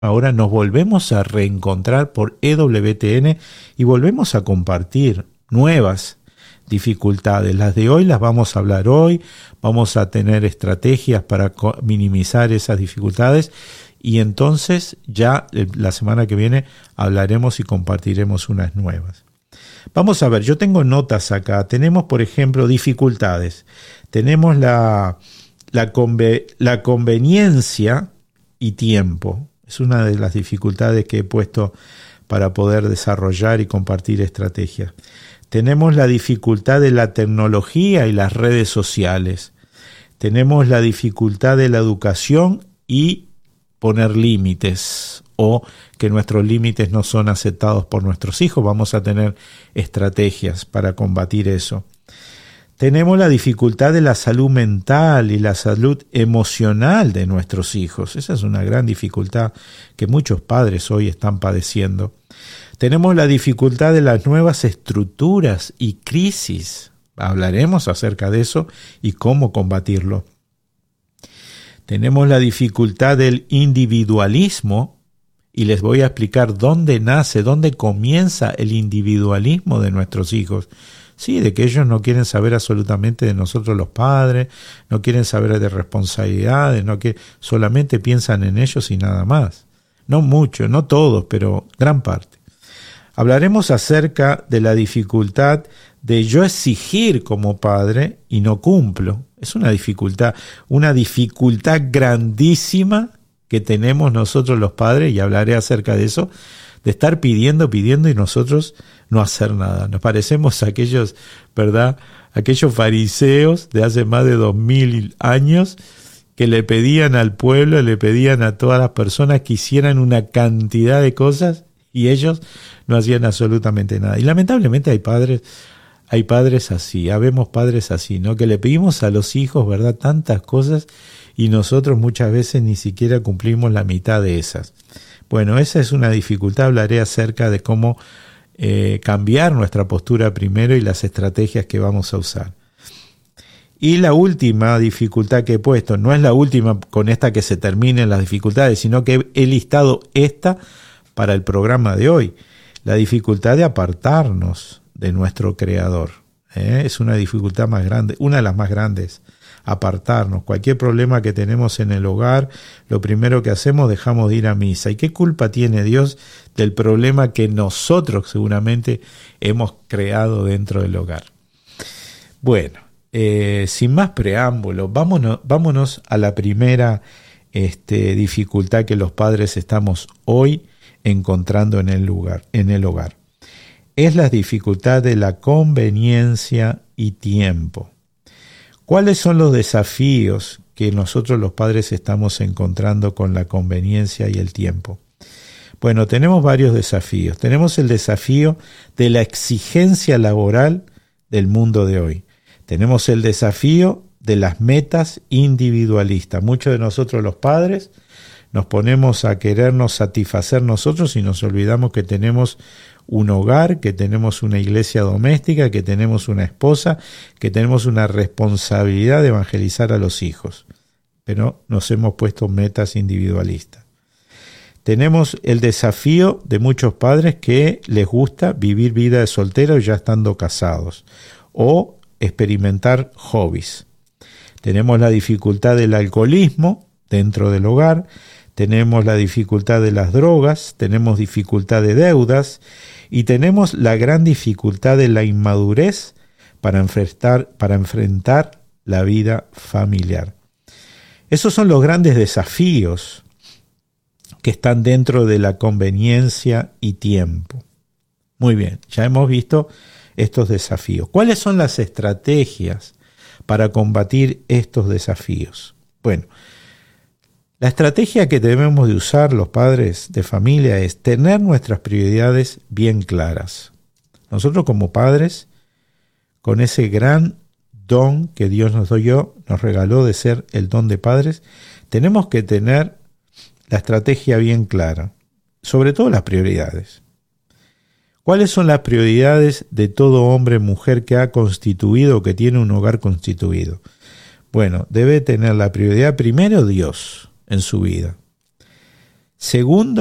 Ahora nos volvemos a reencontrar por EWTN y volvemos a compartir nuevas dificultades. Las de hoy las vamos a hablar hoy, vamos a tener estrategias para minimizar esas dificultades y entonces ya la semana que viene hablaremos y compartiremos unas nuevas. Vamos a ver, yo tengo notas acá. Tenemos, por ejemplo, dificultades. Tenemos la conveniencia y tiempo. Es una de las dificultades que he puesto para poder desarrollar y compartir estrategias. Tenemos la dificultad de la tecnología y las redes sociales. Tenemos la dificultad de la educación y poner límites o que nuestros límites no son aceptados por nuestros hijos. Vamos a tener estrategias para combatir eso. Tenemos la dificultad de la salud mental y la salud emocional de nuestros hijos. Esa es una gran dificultad que muchos padres hoy están padeciendo. Tenemos la dificultad de las nuevas estructuras y crisis. Hablaremos acerca de eso y cómo combatirlo. Tenemos la dificultad del individualismo y les voy a explicar dónde nace, dónde comienza el individualismo de nuestros hijos. Sí, de que ellos no quieren saber absolutamente de nosotros los padres, no quieren saber de responsabilidades, solamente piensan en ellos y nada más. No mucho, no todos, pero gran parte. Hablaremos acerca de la dificultad de yo exigir como padre y no cumplo. Es una dificultad grandísima que tenemos nosotros los padres, y hablaré acerca de eso, de estar pidiendo y nosotros no hacer nada. Nos parecemos a aquellos, ¿verdad? Aquellos fariseos de hace más de 2000 años que le pedían al pueblo, le pedían a todas las personas que hicieran una cantidad de cosas y ellos no hacían absolutamente nada. Y lamentablemente hay padres así, habemos padres así, ¿no? Que le pedimos a los hijos, ¿verdad? Tantas cosas y nosotros muchas veces ni siquiera cumplimos la mitad de esas. Bueno, esa es una dificultad. Hablaré acerca de cómo cambiar nuestra postura primero y las estrategias que vamos a usar. Y la última dificultad que he puesto, no es la última con esta que se terminen las dificultades, sino que he listado esta para el programa de hoy. La dificultad de apartarnos de nuestro Creador. Es una dificultad más grande, una de las más grandes. Apartarnos. Cualquier problema que tenemos en el hogar, lo primero que hacemos, dejamos de ir a misa. ¿Y qué culpa tiene Dios del problema que nosotros seguramente hemos creado dentro del hogar? Bueno, sin más preámbulos, vámonos a la primera dificultad que los padres estamos hoy encontrando en el hogar. Es la dificultad de la conveniencia y tiempo. ¿Cuáles son los desafíos que nosotros los padres estamos encontrando con la conveniencia y el tiempo? Bueno, tenemos varios desafíos. Tenemos el desafío de la exigencia laboral del mundo de hoy. Tenemos el desafío de las metas individualistas. Muchos de nosotros los padres nos ponemos a querernos satisfacer nosotros y nos olvidamos que tenemos un hogar, que tenemos una iglesia doméstica, que tenemos una esposa, que tenemos una responsabilidad de evangelizar a los hijos. Pero nos hemos puesto metas individualistas. Tenemos el desafío de muchos padres que les gusta vivir vida de solteros ya estando casados o experimentar hobbies. Tenemos la dificultad del alcoholismo dentro del hogar, tenemos la dificultad de las drogas, tenemos dificultad de deudas y tenemos la gran dificultad de la inmadurez para enfrentar la vida familiar. Esos son los grandes desafíos que están dentro de la conveniencia y tiempo. Muy bien, ya hemos visto estos desafíos. ¿Cuáles son las estrategias para combatir estos desafíos? Bueno, la estrategia que debemos de usar los padres de familia es tener nuestras prioridades bien claras. Nosotros como padres, con ese gran don que Dios nos regaló de ser el don de padres, tenemos que tener la estrategia bien clara, sobre todo las prioridades. ¿Cuáles son las prioridades de todo hombre o mujer que ha constituido o que tiene un hogar constituido? Bueno, debe tener la prioridad primero Dios en su vida. Segundo,